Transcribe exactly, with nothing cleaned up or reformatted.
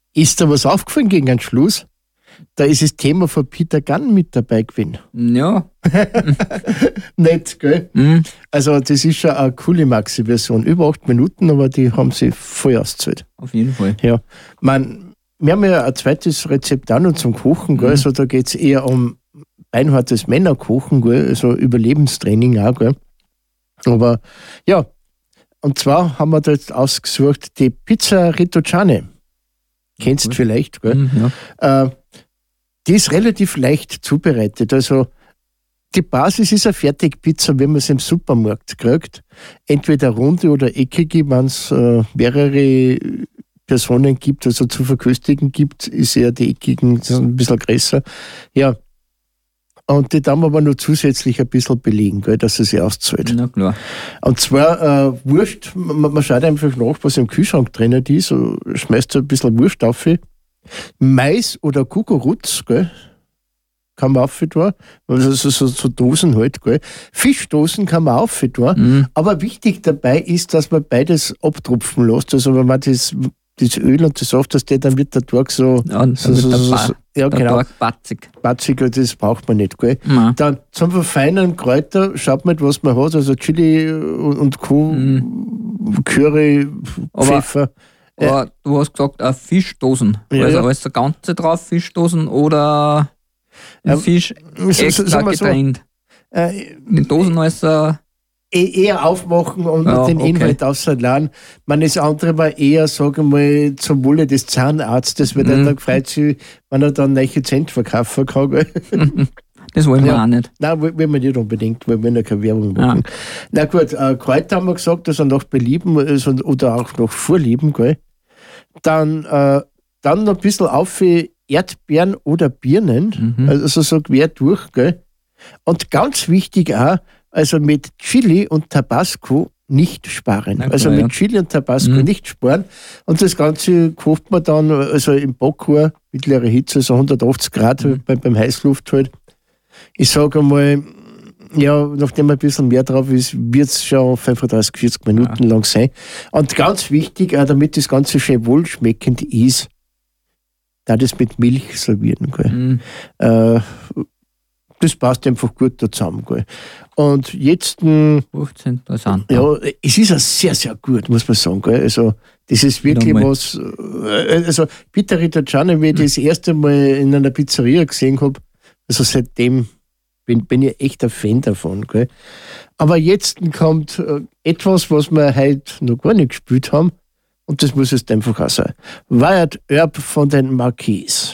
ist da was aufgefallen gegen den Schluss? Da ist das Thema von Peter Gunn mit dabei gewesen. Ja. Nett, gell? Mhm. Also das ist schon eine coole Maxi-Version. Über acht Minuten, aber die haben sie voll ausgezahlt. Auf jeden Fall. Ja. Man, wir haben ja ein zweites Rezept auch noch zum Kochen, gell? Mhm. Also da geht es eher um beinhartes Männerkochen, gell? Also Überlebenstraining auch. Gell? Aber ja, und zwar haben wir da jetzt ausgesucht die Pizza Rittocciane. Kennst du vielleicht, gell? Mhm, ja. Äh, die ist relativ leicht zubereitet. Also die Basis ist eine Fertigpizza, wie man es im Supermarkt kriegt. Entweder runde oder eckige, wenn es äh, mehrere Personen gibt, also zu verköstigen gibt, ist eher die eckigen, das ist ein bisschen größer. Ja. Und die dann aber nur zusätzlich ein bisschen belegen, gell, dass es sich auszahlt. Na klar. Und zwar äh, Wurst, man, man schaut einfach nach, was im Kühlschrank drin ist, so schmeißt ein bisschen Wurst auf. Mais oder Kukuruz, gell, kann man auf tun. Also so, so, so Dosen halt, gell. Fischdosen kann man auf tun. Mhm. Aber wichtig dabei ist, dass man beides abtropfen lässt. Also wenn man das, das Öl und das Saft, das dann wird der Tag so, Ja, dann so, wird so, der so, Ba- so ja, der genau, Tag batzig. batzig, das braucht man nicht, gell. Nein. Dann zum Verfeinern Kräuter, schaut man, was man hat, also Chili und, und Co., Mhm. Curry, Aber- Pfeffer. Aber du hast gesagt, auch Fischdosen. Ja, also ja. alles der Ganze drauf, Fischdosen oder ein Ja, Fisch so- extra sagen wir so, getrennt. Äh, Die Dosen alles äh, eh- eher aufmachen und Ja, den okay. Inhalt ausladen. Man das andere war eher, sagen wir mal, zum Wohle des Zahnarztes, weil der Mhm. Tag freut sich, wenn er dann neue Cent verkaufen kann. Gell? das wollen wir Ja. auch nicht. Nein, will will man nicht unbedingt, weil wir ja keine Werbung Ja. machen. Na gut, äh, Kräuter haben wir gesagt, also nach Belieben also, oder auch nach Vorlieben. Gell? Dann, äh, dann noch ein bisschen auf für Erdbeeren oder Birnen, Mhm. also so quer durch. Gell? Und ganz wichtig auch, also mit Chili und Tabasco nicht sparen. Na klar, also mit ja. Chili und Tabasco Mhm. nicht sparen. Und das Ganze kocht man dann also im Backrohr, mittlere Hitze, so hundertachtzig Grad Mhm. beim, beim Heißluft halt. Ich sage einmal, ja, nachdem ein bisschen mehr drauf ist, wird es schon fünfunddreißig, vierzig Minuten lang sein. Und ganz wichtig, auch damit das Ganze schön wohlschmeckend ist, da das mit Milch servieren. Gell. Mhm. Äh, das passt einfach gut da zusammen. Gell. Und jetzt, mh, Hochinteressant. ja, es ist auch sehr, sehr gut, muss man sagen. Gell. Also, das ist wirklich Nochmal. was. äh, Also, Pizza Rittocciane, wie ich das erste Mal in einer Pizzeria gesehen habe, also seitdem bin, bin ich echt ein Fan davon. Gell. Aber jetzt kommt äh, etwas, was wir heute noch gar nicht gespielt haben, und das muss jetzt einfach auch sein. Wired Herb von den Marquis.